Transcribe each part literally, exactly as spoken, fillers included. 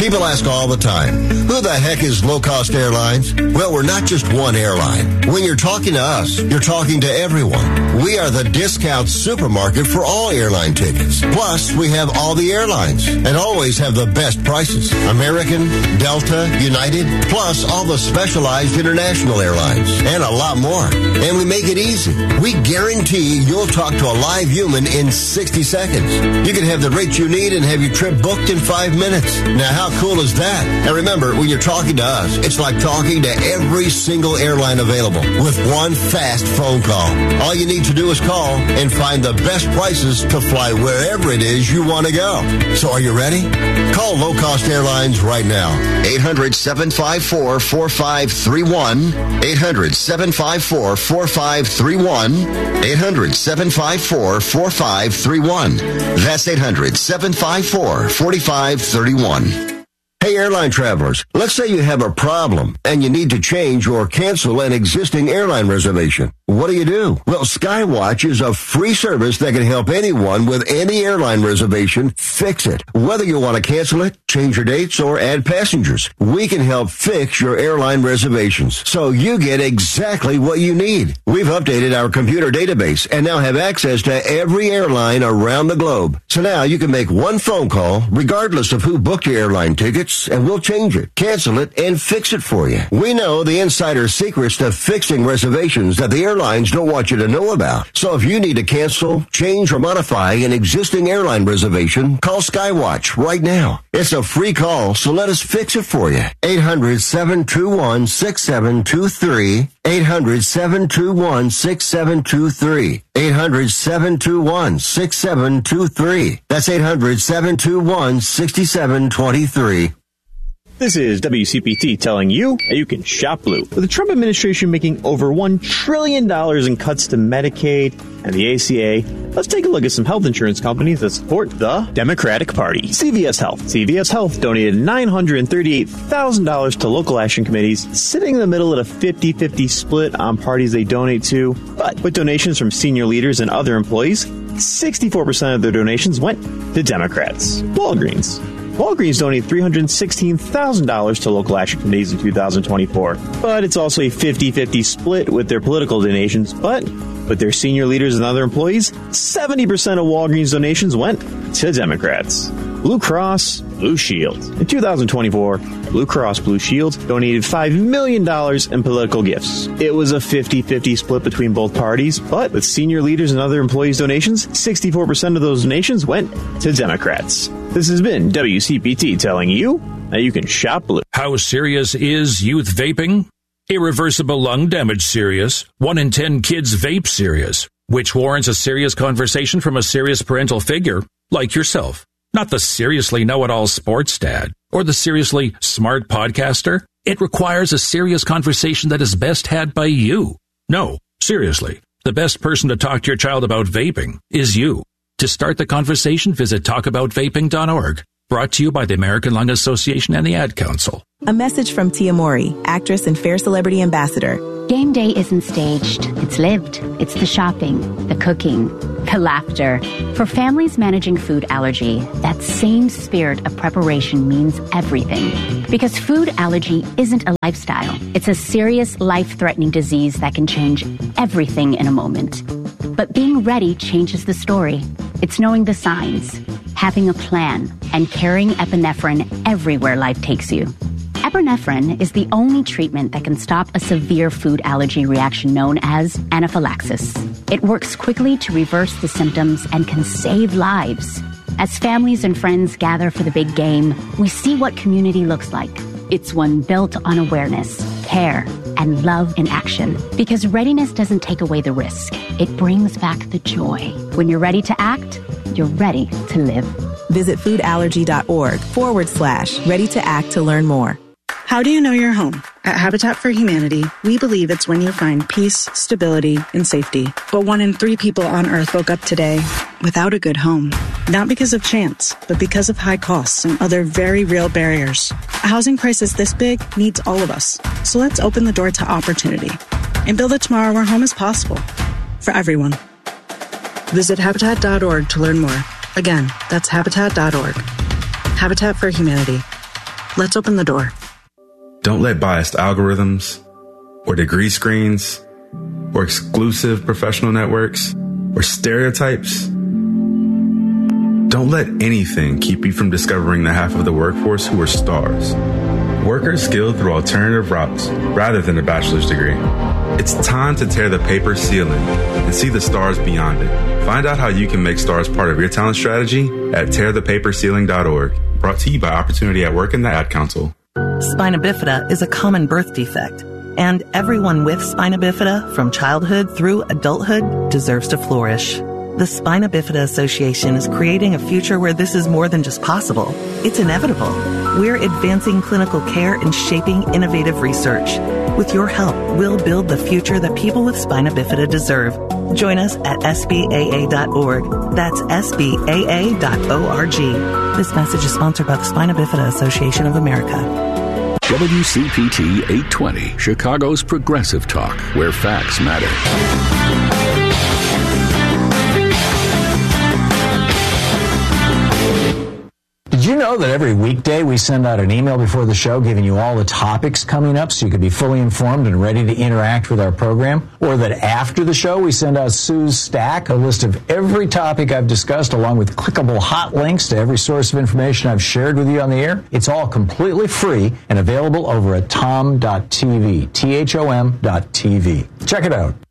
People ask all the time, who the heck is Low Cost Airlines? Well, we're not just one airline. When you're talking to us, you're talking to everyone. We are the discount supermarket for all airline tickets. Plus, we have all the airlines and always have the best prices. American, Delta, United, plus all the specialized international airlines and a lot more. And we make it easy. We guarantee you'll talk to a live human in sixty seconds. You can have the rate you need and have your trip booked in five minutes. Now, how cool is that? And remember, when you're talking to us, it's like talking to every single airline available with one fast phone call. All you need to do is call and find the best prices to fly wherever it is you want to go. So are you ready? Call Low Cost Airlines right now. eight hundred, seven five four, four five three one. eight hundred, seven five four, four five three one. eight hundred, seven five four, four five three one. That's eight hundred, seven five four, four five three one. Hey, airline travelers, let's say you have a problem and you need to change or cancel an existing airline reservation. What do you do? Well, Skywatch is a free service that can help anyone with any airline reservation fix it. Whether you want to cancel it, change your dates, or add passengers, we can help fix your airline reservations so you get exactly what you need. We've updated our computer database and now have access to every airline around the globe. So now you can make one phone call regardless of who booked your airline tickets, and we'll change it, cancel it, and fix it for you. We know the insider secrets to fixing reservations that the airlines don't want you to know about. So if you need to cancel, change, or modify an existing airline reservation, call Skywatch right now. It's a free call, so let us fix it for you. eight hundred, seven two one, six seven two three. eight hundred, seven two one, six seven two three. eight hundred, seven two one, six seven two three. That's eight hundred, seven two one, six seven two three. This is W C P T telling you that you can shop blue. With the Trump administration making over one trillion dollars in cuts to Medicaid and the A C A, let's take a look at some health insurance companies that support the Democratic Party. C V S Health. C V S Health donated nine hundred thirty-eight thousand dollars to local action committees, sitting in the middle at a fifty-fifty split on parties they donate to. But with donations from senior leaders and other employees, sixty-four percent of their donations went to Democrats. Walgreens. Walgreens donated three hundred sixteen thousand dollars to local action committees in two thousand twenty-four. But it's also a fifty-fifty split with their political donations. But with their senior leaders and other employees, seventy percent of Walgreens donations went to Democrats. Blue Cross Blue Shield. In two thousand twenty-four, Blue Cross Blue Shield donated five million dollars in political gifts. It was a fifty-fifty split between both parties, but with senior leaders and other employees' donations, sixty-four percent of those donations went to Democrats. This has been W C P T telling you that you can shop blue. How serious is youth vaping? Irreversible lung damage serious. One in ten kids vape serious, which warrants a serious conversation from a serious parental figure like yourself. Not the seriously know-it-all sports dad or the seriously smart podcaster. It requires a serious conversation that is best had by you. No, seriously, the best person to talk to your child about vaping is you. To start the conversation, visit talk about vaping dot org. Brought to you by the American Lung Association and the Ad Council. A message from Tia Mori, actress and Fair Celebrity Ambassador. Game day isn't staged. It's lived. It's the shopping, the cooking, the laughter. For families managing food allergy, that same spirit of preparation means everything. Because food allergy isn't a lifestyle. It's a serious, life-threatening disease that can change everything in a moment. But being ready changes the story. It's knowing the signs, having a plan, and carrying epinephrine everywhere life takes you. Epinephrine is the only treatment that can stop a severe food allergy reaction known as anaphylaxis. It works quickly to reverse the symptoms and can save lives. As families and friends gather for the big game, we see what community looks like. It's one built on awareness, care, and love in action. Because readiness doesn't take away the risk. It brings back the joy. When you're ready to act, you're ready to live. Visit foodallergy.org forward slash ready to act to learn more. How do you know you're home? At Habitat for Humanity, we believe it's when you find peace, stability, and safety. But one in three people on Earth woke up today without a good home. Not because of chance, but because of high costs and other very real barriers. A housing crisis this big needs all of us. So let's open the door to opportunity and build a tomorrow where home is possible for everyone. Visit habitat dot org to learn more. Again, that's habitat dot org. Habitat for Humanity. Let's open the door. Don't let biased algorithms or degree screens or exclusive professional networks or stereotypes. Don't let anything keep you from discovering the half of the workforce who are stars. Workers skilled through alternative routes rather than a bachelor's degree. It's time to tear the paper ceiling and see the stars beyond it. Find out how you can make stars part of your talent strategy at tear the paper ceiling dot org. Brought to you by Opportunity at Work and the Ad Council. Spina bifida is a common birth defect, and everyone with spina bifida from childhood through adulthood deserves to flourish. The Spina Bifida Association is creating a future where this is more than just possible. It's inevitable. We're advancing clinical care and shaping innovative research. With your help, we'll build the future that people with spina bifida deserve. Join us at S B A A dot org. That's S B A A dot org. This message is sponsored by the Spina Bifida Association of America. W C P T eight twenty, Chicago's progressive talk, where facts matter. Did you know that every weekday we send out an email before the show giving you all the topics coming up so you can be fully informed and ready to interact with our program? Or that after the show we send out Sue's Stack, a list of every topic I've discussed along with clickable hot links to every source of information I've shared with you on the air? It's all completely free and available over at tom dot t v, T H O M dot T V. Check it out.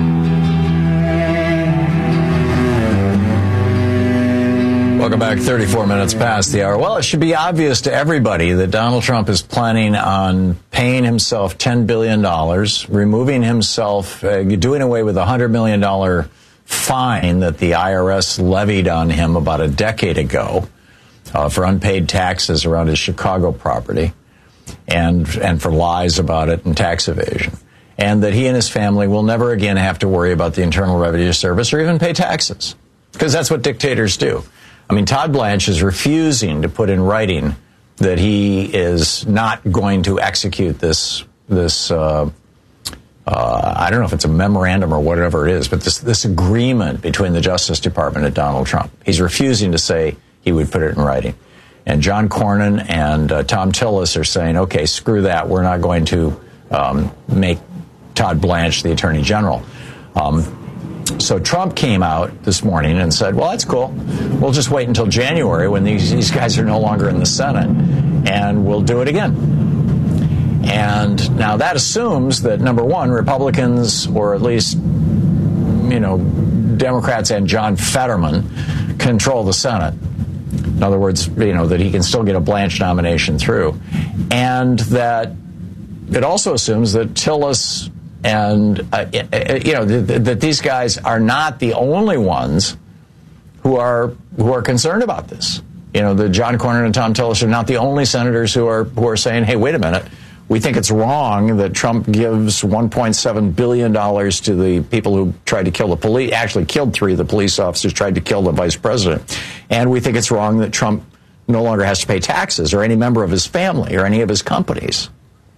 Welcome back. thirty-four minutes past the hour. Well, it should be obvious to everybody that Donald Trump is planning on paying himself ten billion dollars, removing himself, uh, doing away with a one hundred million dollars fine that the I R S levied on him about a decade ago uh, for unpaid taxes around his Chicago property and and for lies about it and tax evasion. And that he and his family will never again have to worry about the Internal Revenue Service or even pay taxes, because that's what dictators do. I mean, Todd Blanche is refusing to put in writing that he is not going to execute this, this uh, uh, I don't know if it's a memorandum or whatever it is, but this, this agreement between the Justice Department and Donald Trump. He's refusing to say he would put it in writing. And John Cornyn and uh, Tom Tillis are saying, okay, screw that. We're not going to um, make Todd Blanche the Attorney General. Um, So Trump came out this morning and said, well, that's cool. We'll just wait until January when these, these guys are no longer in the Senate, and we'll do it again. And now that assumes that, number one, Republicans, or at least, you know, Democrats and John Fetterman control the Senate. In other words, you know, that he can still get a Blanche nomination through. And that it also assumes that Tillis and, uh, you know, that th- th- these guys are not the only ones who are who are concerned about this. You know, the John Cornyn and Tom Tillis are not the only senators who are who are saying, hey, wait a minute, we think it's wrong that Trump gives one point seven billion dollars to the people who tried to kill the police, actually killed three of the police officers, tried to kill the vice president. And we think it's wrong that Trump no longer has to pay taxes, or any member of his family, or any of his companies.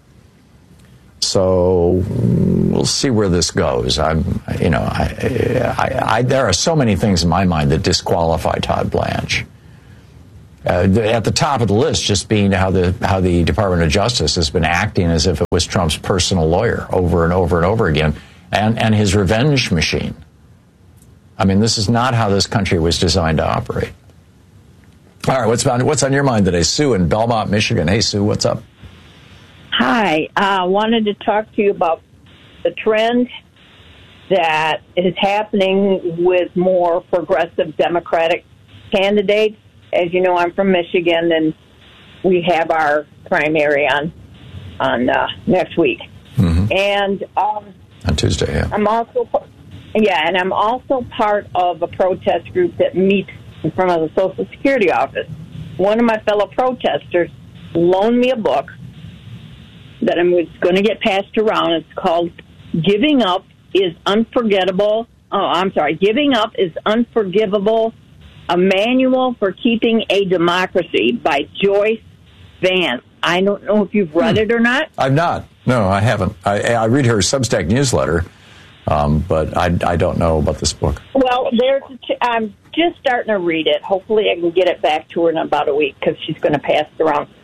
So we'll see where this goes. I'm, you know, I, I, I, there are so many things in my mind that disqualify Todd Blanche. Uh, at the top of the list, just being how the how the Department of Justice has been acting as if it was Trump's personal lawyer over and over and over again, and and his revenge machine. I mean, this is not how this country was designed to operate. All right, what's on what's on your mind today, Sue in Belmont, Michigan? Hey, Sue, what's up? Hi, I uh, wanted to talk to you about the trend that is happening with more progressive Democratic candidates. As you know, I'm from Michigan, and we have our primary on on uh, next week. Mm-hmm. And um, on Tuesday, yeah. I'm also, yeah, and I'm also part of a protest group that meets in front of the Social Security office. One of my fellow protesters loaned me a book that I'm going to get passed around. It's called Giving Up is Unforgettable. Oh, I'm sorry. Giving Up is Unforgivable, A Manual for Keeping a Democracy by Joyce Vance. I don't know if you've read hmm. it or not. I've not. No, I haven't. I, I read her Substack newsletter, um, but I, I don't know about this book. Well, there's a ch- I'm just starting to read it. Hopefully I can get it back to her in about a week because she's going to pass it around.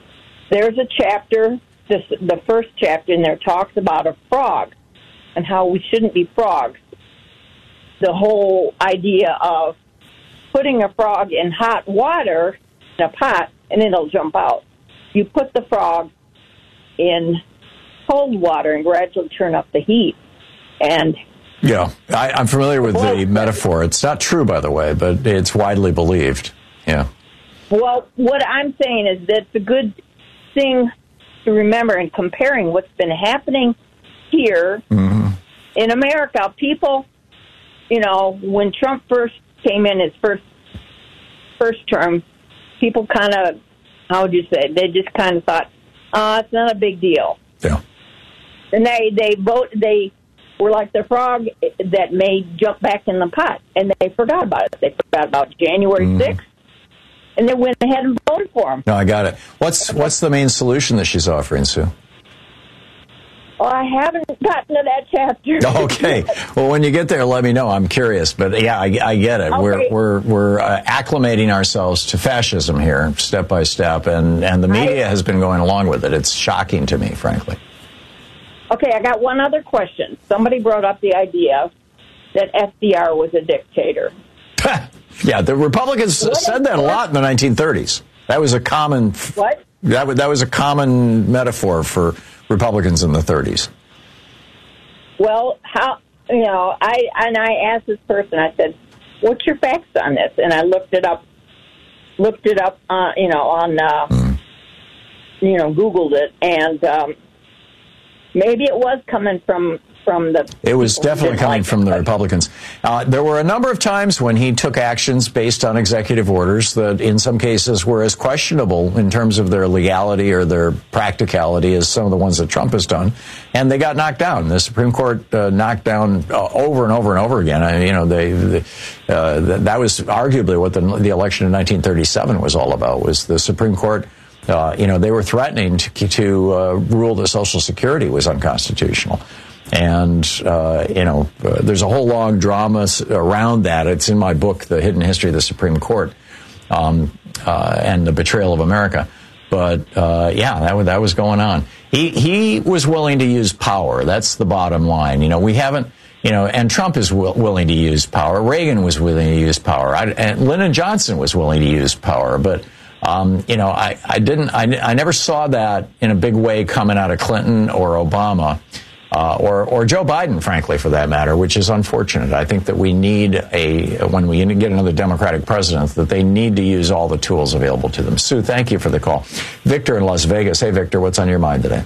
there's a chapter, this, the first chapter in there talks about a frog and how we shouldn't be frogs. The whole idea of putting a frog in hot water in a pot and it'll jump out. You put the frog in cold water and gradually turn up the heat. And yeah, I, I'm familiar with the metaphor. It's not true, by the way, but it's widely believed. Yeah. Well, what I'm saying is that's a good thing to remember in comparing what's been happening here mm-hmm. in America. People, you know, when Trump first came in his first first term, people kind of, how would you say, they just kind of thought, uh, it's not a big deal. Yeah. And they, they vote, they were like the frog that may jump back in the pot, and they forgot about it. They forgot about January sixth, and they went ahead and voted for him. No, I got it. What's what's the main solution that she's offering, Sue? Well, I haven't gotten to that chapter. Okay. Well, when you get there, let me know. I'm curious. But, yeah, I, I get it. Okay. We're we're we're uh, acclimating ourselves to fascism here, step by step, and, and the media I, has been going along with it. It's shocking to me, frankly. Okay, I got one other question. Somebody brought up the idea that F D R was a dictator. Yeah, the Republicans what said that a lot in the nineteen thirties. That was a common... What? That, that was a common metaphor for Republicans in the thirties. Well, how, you know, I and I asked this person, I said, what's your facts on this? And I looked it up, looked it up, uh, you know, on, uh, mm. you know, Googled it, and um, maybe it was coming from, from the... It was definitely coming from the Republicans. Uh, there were a number of times when he took actions based on executive orders that in some cases were as questionable in terms of their legality or their practicality as some of the ones that Trump has done, and they got knocked down. The Supreme Court uh, knocked down uh, over and over and over again. I mean, you know, they, they, uh, that was arguably what the, the election in nineteen thirty-seven was all about, was the Supreme Court. Uh, you know, they were threatening to, to uh, rule that Social Security was unconstitutional. And, uh, you know, uh, there's a whole long drama around that. It's in my book, The Hidden History of the Supreme Court, um, uh, and the Betrayal of America. But, uh, yeah, that, that was going on. He, he was willing to use power. That's the bottom line. You know, we haven't, you know, and Trump is w- willing to use power. Reagan was willing to use power. I, and Lyndon Johnson was willing to use power. But, um, you know, I, I didn't, I, I never saw that in a big way coming out of Clinton or Obama. Uh, or, or Joe Biden, frankly, for that matter, which is unfortunate. I think that we need a, when we get another Democratic president, that they need to use all the tools available to them. Sue, thank you for the call. Victor in Las Vegas. Hey, Victor, what's on your mind today?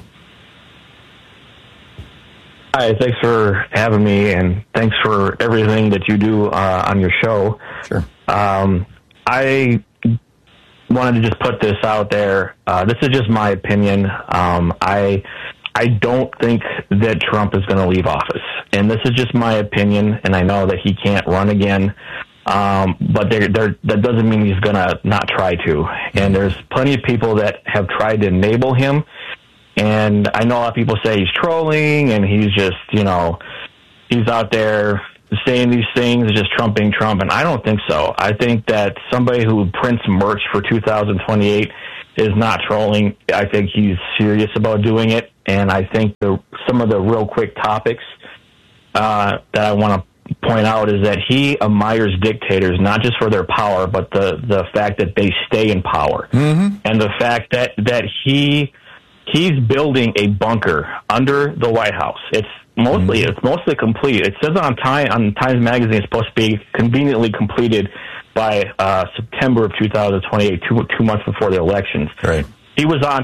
Hi, thanks for having me, and thanks for everything that you do uh, on your show. Sure. Um, I wanted to just put this out there. Uh, this is just my opinion. Um, I... I don't think that Trump is going to leave office. And this is just my opinion, and I know that he can't run again. Um, but they're, they're, that doesn't mean he's going to not try to. And there's plenty of people that have tried to enable him. And I know a lot of people say he's trolling and he's just, you know, he's out there saying these things, just trumping Trump. And I don't think so. I think that somebody who prints merch for two thousand twenty-eight is not trolling. I think he's serious about doing it. And I think the, some of the real quick topics uh, that I want to point out is that he admires dictators, not just for their power, but the, the fact that they stay in power. Mm-hmm. And the fact that, that he he's building a bunker under the White House. It's mostly mm-hmm. it's mostly complete. It says on Time on Times Magazine it's supposed to be conveniently completed by uh, September of two thousand twenty-eight, two, two months before the elections. Right. He was on